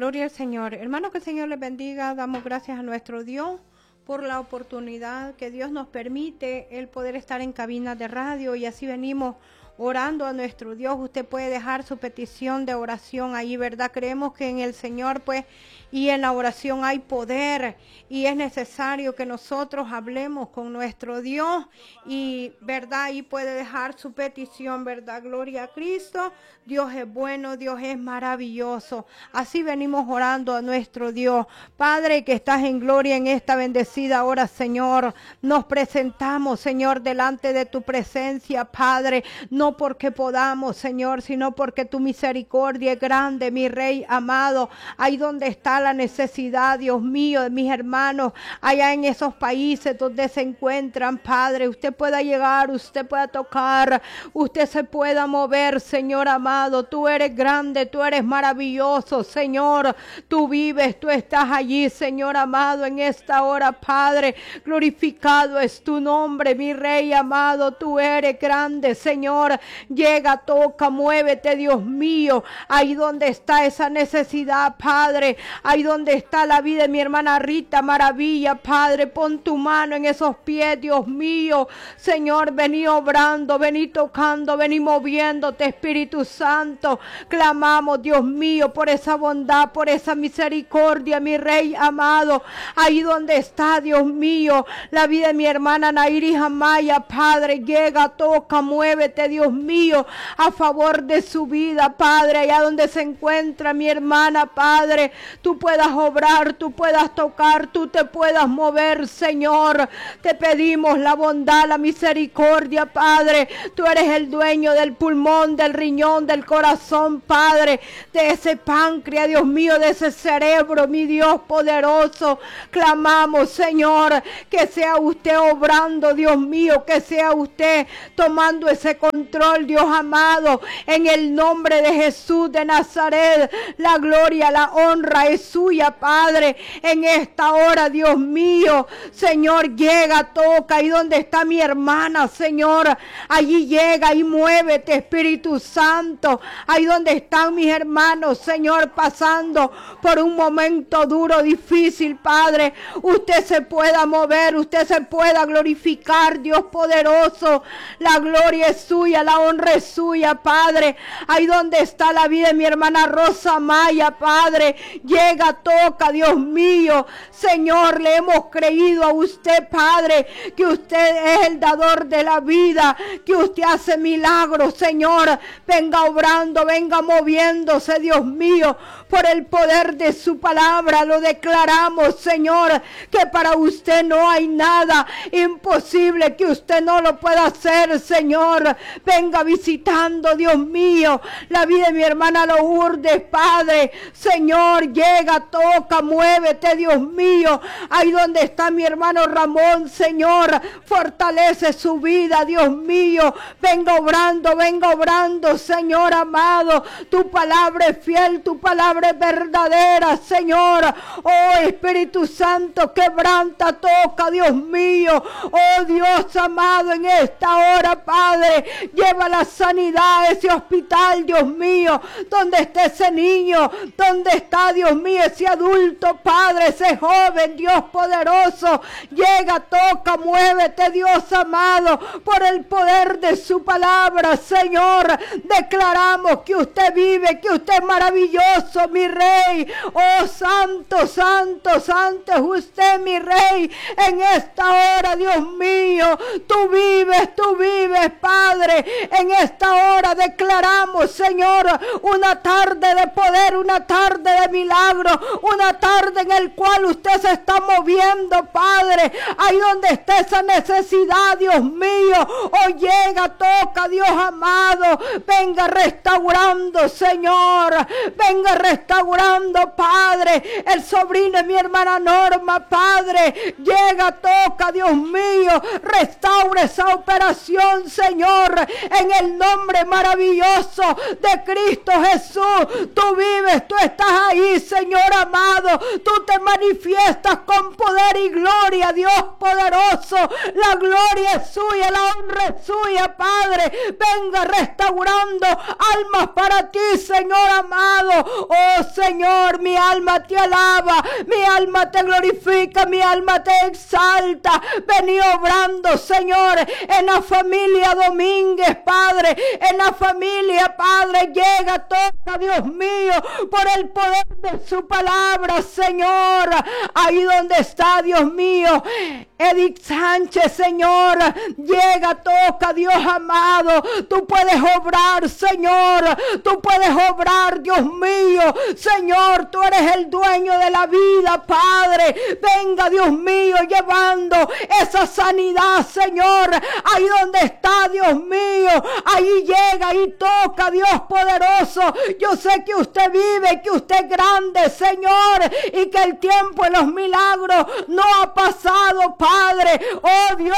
Gloria al Señor. Hermanos, que el Señor les bendiga. Damos gracias a nuestro Dios por la oportunidad que Dios nos permite el poder estar en cabina de radio, y así venimos orando a nuestro Dios. Usted puede dejar su petición de oración ahí, ¿verdad? Creemos que en el Señor, pues, y en la oración hay poder, y es necesario que nosotros hablemos con nuestro Dios, y verdad, ahí puede dejar su petición, ¿verdad? Gloria a Cristo. Dios es bueno, Dios es maravilloso. Así venimos orando a nuestro Dios. Padre, que estás en gloria en esta bendecida hora, Señor, nos presentamos, Señor, delante de tu presencia, Padre, no porque podamos, Señor, sino porque tu misericordia es grande, mi Rey amado. Ahí donde está la necesidad, Dios mío, de mis hermanos, allá en esos países donde se encuentran, Padre, usted pueda llegar, usted pueda tocar, usted se pueda mover, Señor amado. Tú eres grande, tú eres maravilloso, Señor. Tú vives, tú estás allí, Señor amado, en esta hora, Padre. Glorificado es tu nombre, mi Rey amado. Tú eres grande, Señor. Llega, toca, muévete, Dios mío. Ahí donde está esa necesidad, Padre. Ahí donde está la vida de mi hermana Rita Maravilla, Padre. Pon tu mano en esos pies, Dios mío. Señor, vení obrando, vení tocando, vení moviéndote, Espíritu Santo. Clamamos, Dios mío, por esa bondad, por esa misericordia, mi Rey amado. Ahí donde está, Dios mío, la vida de mi hermana Nairis Amaya, Padre. Llega, toca, muévete, Dios mío, a favor de su vida, Padre. Allá donde se encuentra mi hermana, Padre, tú puedas obrar, tú puedas tocar, tú te puedas mover, Señor. Te pedimos la bondad, la misericordia, Padre. Tú eres el dueño del pulmón, del riñón, del corazón, Padre, de ese páncreas, Dios mío, de ese cerebro, mi Dios poderoso. Clamamos, Señor, que sea usted obrando, Dios mío, que sea usted tomando ese control, Dios amado, en el nombre de Jesús de Nazaret. La gloria, la honra es suya, Padre, en esta hora, Dios mío. Señor, llega, toca, y donde está mi hermana, Señor, allí llega y muévete, Espíritu Santo. Ahí donde están mis hermanos, Señor, pasando por un momento duro, difícil, Padre, usted se pueda mover, usted se pueda glorificar, Dios poderoso. La gloria es suya, la honra es suya, Padre. Ahí donde está la vida de mi hermana Rosa Maya, Padre, llega, toca, Dios mío. Señor, le hemos creído a usted, Padre, que usted es el dador de la vida, que usted hace milagros, Señor. Venga obrando, venga moviéndose, Dios mío, por el poder de su palabra. Lo declaramos, Señor, que para usted no hay nada imposible, que usted no lo pueda hacer, Señor. Venga visitando, Dios mío, la vida de mi hermana Lourdes, Padre. Señor, llega, toca, muévete, Dios mío. Ahí donde está mi hermano Ramón, Señor, fortalece su vida, Dios mío. Venga obrando, Señor amado. Tu palabra es fiel, tu palabra es verdadera, Señor. Oh, Espíritu Santo, quebranta, toca, Dios mío. Oh, Dios amado, en esta hora, Padre, lleva la sanidad a ese hospital, Dios mío, donde esté ese niño, donde está, Dios mío, ese adulto, Padre, ese joven, Dios poderoso. Llega, toca, muévete, Dios amado, por el poder de su palabra, Señor. Declaramos que usted vive, que usted es maravilloso, mi Rey. Oh, santo, santo, santo es usted, mi Rey. En esta hora, Dios mío, tú vives, Padre. En esta hora declaramos, Señor, una tarde de poder, una tarde de milagro, una tarde en el cual usted se está moviendo, Padre. Ahí donde está esa necesidad, Dios mío, hoy llega, toca, Dios amado. Venga restaurando, Señor. Venga restaurando, Padre. El sobrino de mi hermana Norma, Padre, llega, toca, Dios mío. Restaura esa operación, Señor, en el nombre maravilloso de Cristo Jesús. Tú vives, tú estás ahí, Señor amado. Tú te manifiestas con poder y gloria, Dios poderoso. La gloria es suya, la honra es suya, Padre. Venga restaurando almas para ti, Señor amado. Oh Señor, mi alma te alaba, mi alma te glorifica, mi alma te exalta. Vení obrando, Señor, en la familia Domínguez, Padre, en la familia, Padre, llega, toca, Dios mío, por el poder de su palabra, Señor. Ahí donde está, Dios mío, Edith Sánchez, Señor, llega, toca, Dios amado. Tú puedes obrar, Señor, tú puedes obrar, Dios mío. Señor, tú eres el dueño de la vida, Padre. Venga, Dios mío, llevando esa sanidad, Señor. Ahí donde está, Dios mío, ahí llega y toca, Dios poderoso. Yo sé que usted vive, que usted es grande, Señor, y que el tiempo de los milagros no ha pasado, Padre. Oh Dios,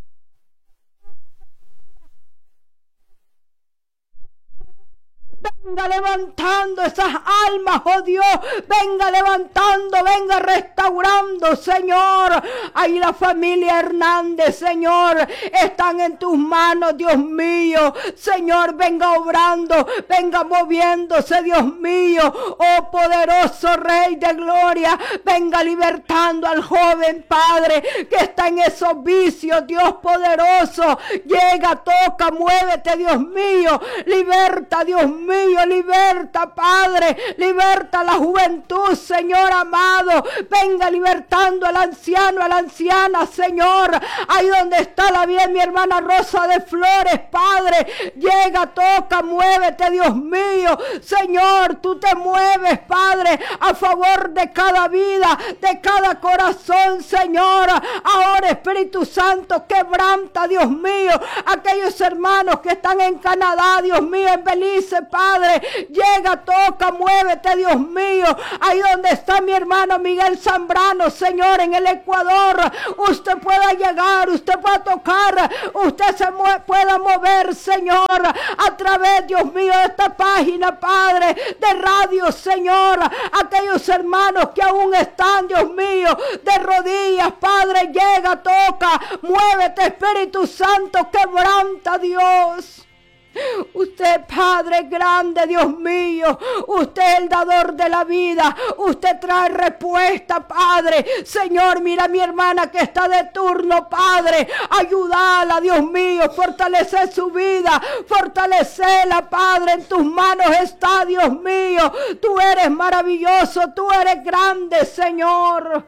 venga levantando esas almas, oh Dios. Venga levantando, venga restaurando, Señor. Ahí la familia Hernández, Señor, están en tus manos, Dios mío. Señor, venga obrando, venga moviéndose, Dios mío. Oh poderoso Rey de Gloria, venga libertando al joven, Padre, que está en esos vicios, Dios poderoso. Llega, toca, muévete, Dios mío. Liberta, Dios mío, liberta, Padre, liberta la juventud, Señor amado. Venga libertando al anciano, a la anciana, Señor. Ahí donde está la bien mi hermana Rosa de Flores, Padre, llega, toca, muévete, Dios mío. Señor, tú te mueves, Padre, a favor de cada vida, de cada corazón, Señor. Ahora, Espíritu Santo, quebranta, Dios mío, aquellos hermanos que están en Canadá, Dios mío, en Belice, Padre. Llega, toca, muévete, Dios mío. Ahí donde está mi hermano Miguel Zambrano, Señor, en el Ecuador. Usted pueda llegar, usted pueda tocar, usted se pueda mover, Señor, a través, Dios mío, de esta página, Padre, de radio, Señor. Aquellos hermanos que aún están, Dios mío, de rodillas, Padre, llega, toca, muévete, Espíritu Santo, quebranta, Dios. Usted, Padre grande, Dios mío, usted es el dador de la vida, usted trae respuesta, Padre. Señor, mira a mi hermana que está de turno, Padre, ayúdala, Dios mío, fortalece su vida, fortalecela, Padre, en tus manos está, Dios mío. Tú eres maravilloso, tú eres grande, Señor.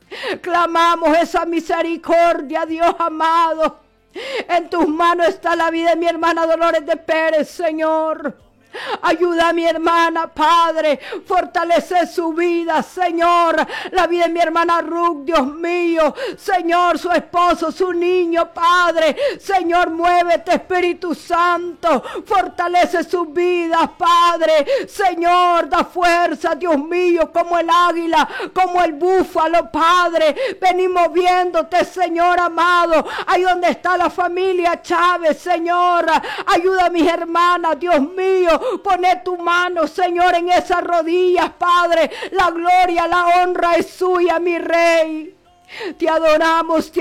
Clamamos esa misericordia, Dios amado. En tus manos está la vida de mi hermana Dolores de Pérez, Señor. Ayuda a mi hermana, Padre, fortalece su vida, Señor. La vida de mi hermana Ruth, Dios mío, Señor, su esposo, su niño, Padre. Señor, muévete, Espíritu Santo, fortalece sus vidas, Padre. Señor, da fuerza, Dios mío, como el águila, como el búfalo, Padre. Venimos viéndote, Señor amado. Ahí donde está la familia Chávez, Señor. Ayuda a mis hermanas, Dios mío. Pone tu mano, Señor, en esas rodillas, Padre. La gloria, la honra es suya, mi Rey. Te adoramos,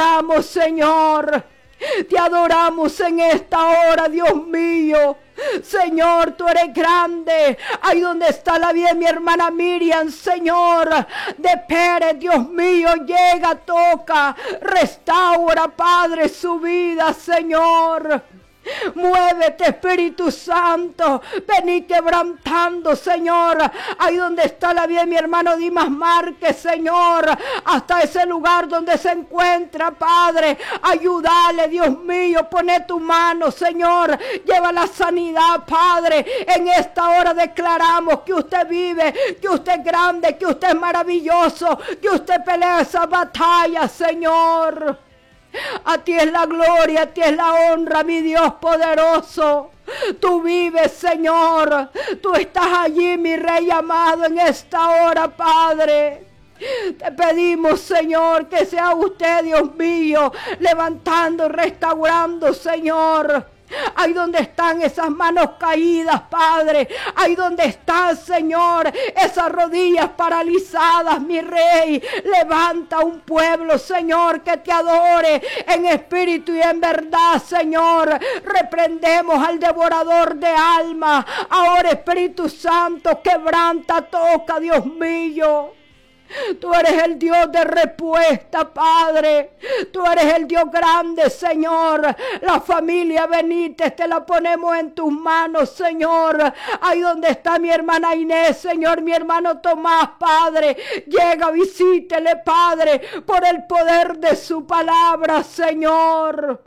Señor. Te adoramos en esta hora, Dios mío. Señor, tú eres grande. Ahí donde está la vida de mi hermana Miriam, Señor, de Pérez, Dios mío, llega, toca, restaura, Padre, su vida, Señor. Muévete, Espíritu Santo. Vení quebrantando, Señor. Ahí donde está la vida de mi hermano Dimas Márquez, Señor. Hasta ese lugar donde se encuentra, Padre. Ayúdale, Dios mío. Pone tu mano, Señor. Lleva la sanidad, Padre. En esta hora declaramos que usted vive, que usted es grande, que usted es maravilloso, que usted pelea esa batalla, Señor. A ti es la gloria, a ti es la honra, mi Dios poderoso. Tú vives, Señor. Tú estás allí, mi Rey amado, en esta hora, Padre. Te pedimos, Señor, que sea usted, Dios mío, levantando, restaurando, Señor. Ahí donde están esas manos caídas, Padre. Ahí donde están, Señor, esas rodillas paralizadas, mi Rey. Levanta un pueblo, Señor, que te adore en espíritu y en verdad, Señor. Reprendemos al devorador de almas. Ahora, Espíritu Santo, quebranta, toca, Dios mío. Tú eres el Dios de respuesta, Padre. Tú eres el Dios grande, Señor. La familia Benítez te la ponemos en tus manos, Señor. Ahí donde está mi hermana Inés, Señor, mi hermano Tomás, Padre. Llega, visítele, Padre, por el poder de su palabra, Señor.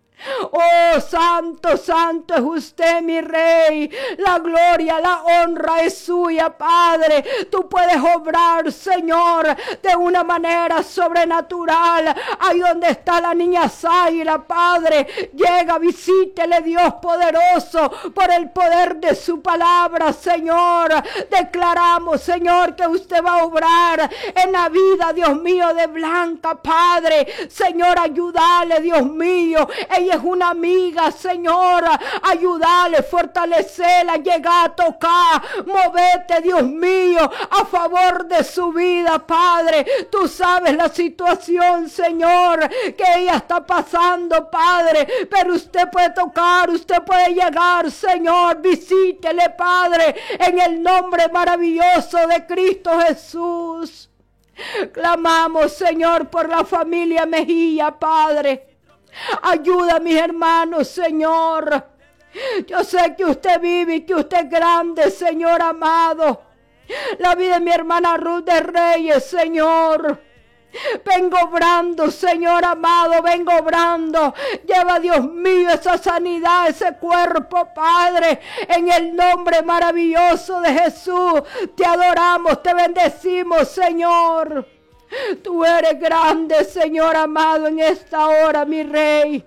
Oh, santo, santo es usted, mi Rey. La gloria, la honra es suya, Padre. Tú puedes obrar, Señor, de una manera sobrenatural. Ahí donde está la niña Zaira, Padre. Llega, visítele, Dios poderoso, por el poder de su palabra, Señor. Declaramos, Señor, que usted va a obrar en la vida, Dios mío, de Blanca, Padre. Señor, ayúdale, Dios mío. Ella es una amiga, Señor. Ayúdale, fortalecela, llega a tocar, movete, Dios mío, a favor de su vida, Padre. Tú sabes la situación, Señor, que ella está pasando, Padre, pero usted puede tocar, usted puede llegar, Señor. Visítele, Padre, en el nombre maravilloso de Cristo Jesús. Clamamos, Señor, por la familia Mejía, Padre. Ayuda a mis hermanos, Señor. Yo sé que usted vive y que usted es grande, Señor amado. La vida de mi hermana Ruth de Reyes, Señor. Vengo obrando, Señor amado, vengo obrando. Lleva, Dios mío, esa sanidad, ese cuerpo, Padre, en el nombre maravilloso de Jesús. Te adoramos, te bendecimos, Señor. Tú eres grande, Señor amado, en esta hora, mi Rey.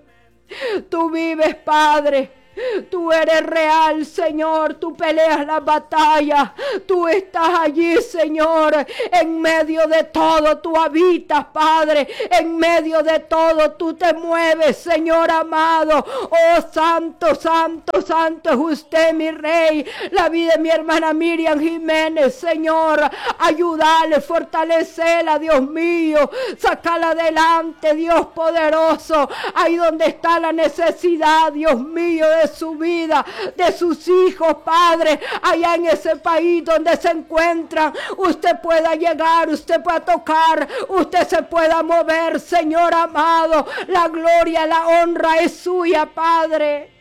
Tú vives, Padre. Tú eres real, Señor. Tú peleas las batallas. Tú estás allí, Señor. En medio de todo tú habitas, Padre. En medio de todo tú te mueves, Señor amado. Oh, santo, santo, santo es usted, mi Rey. La vida de mi hermana Miriam Jiménez, Señor. Ayúdale, fortalecela, Dios mío. Sácala adelante, Dios poderoso. Ahí donde está la necesidad, Dios mío, de su vida, de sus hijos, Padre, allá en ese país donde se encuentran, usted pueda llegar, usted pueda tocar, usted se pueda mover, Señor amado. La gloria, la honra es suya, Padre.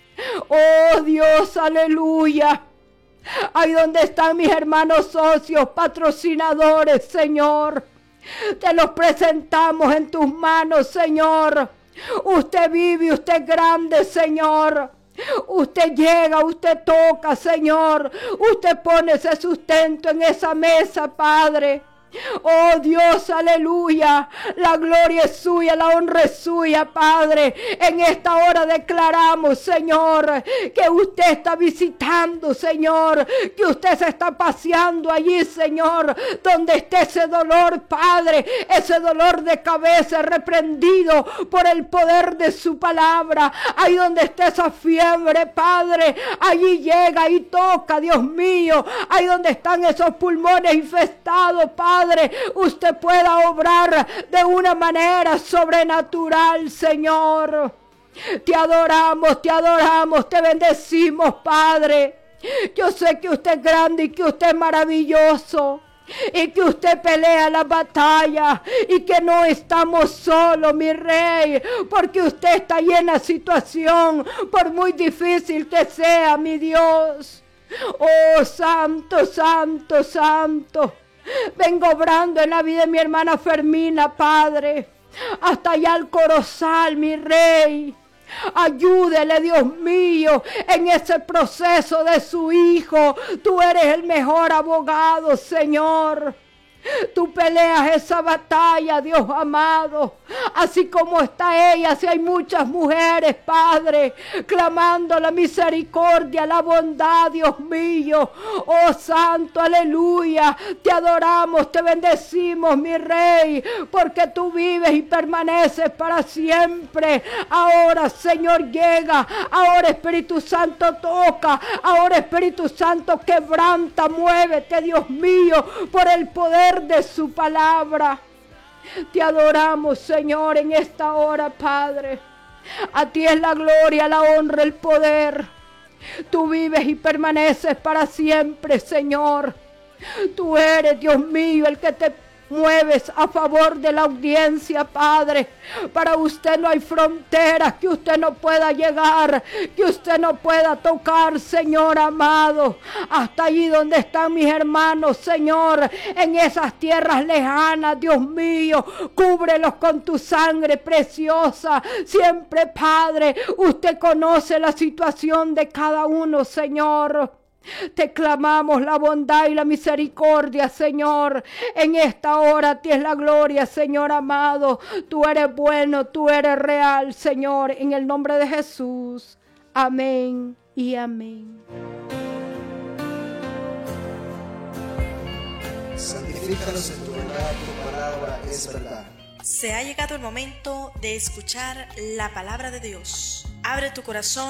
Oh Dios, aleluya. Ahí donde están mis hermanos socios, patrocinadores, Señor, te los presentamos en tus manos, Señor. Usted vive, usted es grande, Señor. Usted llega, usted toca, Señor. Usted pone ese sustento en esa mesa, Padre. Oh Dios, aleluya. La gloria es suya, la honra es suya, Padre. En esta hora declaramos, Señor, que usted está visitando, Señor, que usted se está paseando allí, Señor, donde esté ese dolor, Padre, ese dolor de cabeza reprendido por el poder de su palabra. Ahí donde esté esa fiebre, Padre, allí llega y toca, Dios mío. Ahí donde están esos pulmones infestados, Padre, usted pueda obrar de una manera sobrenatural, Señor. Te adoramos, te bendecimos, Padre. Yo sé que usted es grande y que usted es maravilloso, y que usted pelea la batalla, y que no estamos solos, mi Rey, porque usted está ahí en la situación, por muy difícil que sea, mi Dios. Oh, santo, santo, santo. Vengo obrando en la vida de mi hermana Fermina, Padre, hasta allá al Corozal, mi Rey. Ayúdele, Dios mío, en ese proceso de su hijo. Tú eres el mejor abogado, Señor. Tú peleas esa batalla, Dios amado. Así como está ella, si hay muchas mujeres, Padre, clamando la misericordia, la bondad, Dios mío. Oh Santo, aleluya. Te adoramos, te bendecimos, mi Rey, porque tú vives y permaneces para siempre. Ahora, Señor, llega. Ahora, Espíritu Santo, toca. Ahora, Espíritu Santo, quebranta, muévete, Dios mío, por el poder de su palabra. Te adoramos, Señor, en esta hora, Padre. A ti es la gloria, la honra, el poder. Tú vives y permaneces para siempre, Señor. Tú eres, Dios mío, el que te mueves a favor de la audiencia, Padre. Para usted no hay fronteras que usted no pueda llegar, que usted no pueda tocar, Señor amado. Hasta allí donde están mis hermanos, Señor, en esas tierras lejanas, Dios mío, cúbrelos con tu sangre preciosa. Siempre, Padre, usted conoce la situación de cada uno, Señor. Te clamamos la bondad y la misericordia, Señor. En esta hora a ti es la gloria, Señor amado. Tú eres bueno, tú eres real, Señor. En el nombre de Jesús. Amén y amén. Santifícanos en tu verdad, tu palabra es verdad. Se ha llegado el momento de escuchar la palabra de Dios. Abre tu corazón